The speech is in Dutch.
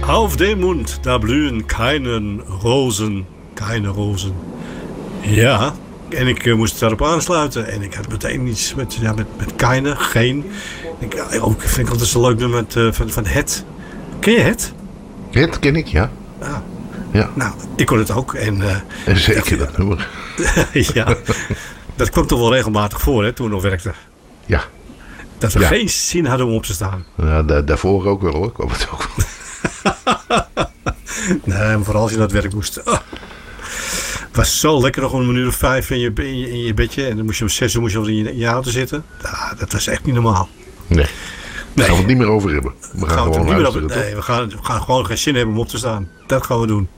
Auf dem Mund, da blühen keine rozen. Keine rozen. Ja, en ik moest daarop aansluiten. En ik had meteen iets met keine, geen. Ik vind ik altijd zo leuk nummer van Het. Ken je Het? Het ken ik, ja. Ah. Ja. Nou, ik kon het ook. En zeker dat nummer. Ja, dat kwam toch wel regelmatig voor, hè, toen we nog werkten. Ja. Dat we geen zin hadden om op te staan. Ja, daarvoor ook wel hoor, kwam het ook wel. Nee, maar vooral als je naar het werk moest. Oh. Het was zo lekker nog om 5:00 in je bedje. En dan moest je om 6:00 in je auto zitten. Ja, dat was echt niet normaal. Nee. Daar gaan we het niet meer over hebben. We gaan gewoon luisteren. Nee, we gaan gewoon geen zin hebben om op te staan. Dat gaan we doen.